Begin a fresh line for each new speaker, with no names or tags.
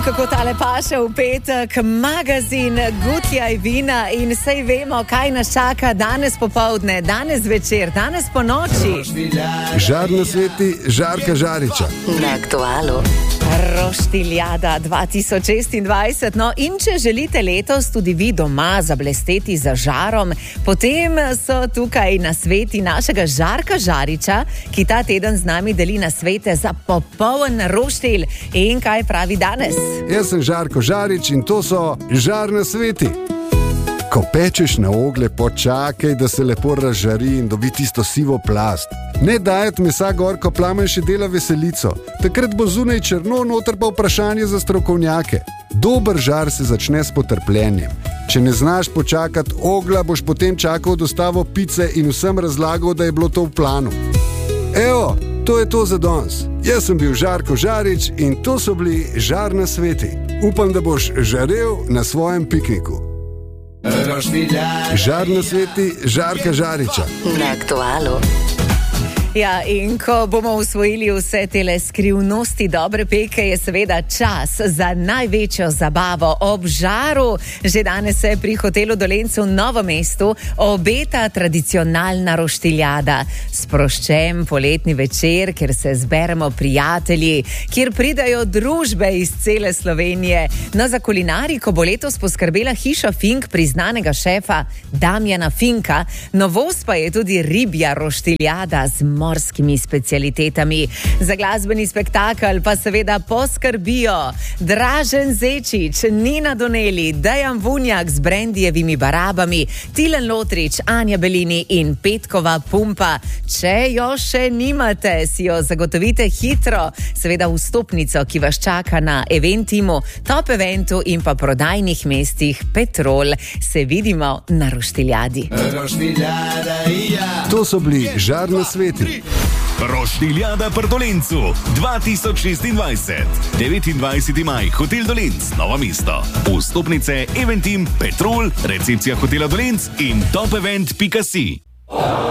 kako tale paše v petek, magazin Gutljaj vina in sej vemo, kaj nas čaka danes popoldne, danes večer, danes po noči.
Žar na sveti Žarka Žariča.
Na Aktualu.
Roštiljada 2026. No, in če želite letos tudi vi doma zablesteti za žarom, potem so tukaj nasveti našega Žarka Žariča, ki ta teden z nami deli nasvete za popoln roštilj. In kaj pravi danes?
Jaz sem Žarko Žarič in to so žar nasveti. Ko pečeš na oglje, počakaj, da se lepo razžari in dobi tisto sivo plast. Ne dajati mesa gor, ko plamen še dela veselico. Takrat bo zunaj črno, noter pa vprašanje za strokovnjake. Dober žar se začne s potrpljenjem. Če ne znaš počakati oglja, boš potem čakal dostavo pice in vsem razlagal, da je bilo to v planu. Evo, to je to za danes. Jaz sem bil Žarko Žarič in to so bili žar nasveti. Upam, da boš žarel na svojem pikniku. Žar nasveti Žarka Žariča.
Na Aktualu.
Ja, in ko bomo usvojili vse tele skrivnosti dobre peke, je seveda čas za največjo zabavo ob žaru. Že danes se pri hotelu Dolenc v Novem mestu obeta tradicionalna roštiljada. Sproščen poletni večer, kjer se zberemo prijatelji, kjer pridajo družbe iz cele Slovenije. No, za kulinariko bo letos poskrbela hiša Fink priznanega šefa Damjana Finka. Novost pa je tudi ribja roštiljada z morskimi specialitetami. Za glasbeni spektakel pa seveda poskrbijo Dražen Zečič, Nina Doneli, Dejan Vunjak z brendijevimi barabami, Tilen Lotrič, Anja Belini in Petkova Pumpa. Če jo še nimate, si jo zagotovite hitro. Seveda vstopnico, ki vas čaka na Eventimu, Top Eventu in pa prodajnih mestih Petrol. Se vidimo na roštiljadi.
To so bili žar nasveti.
Roštiljada pri Dolencu 2026. 29. maj, hotel Dolenc, Novo mesto. Vstopnice Eventim, Petrol, recepcija hotela Dolenc in topevent.si.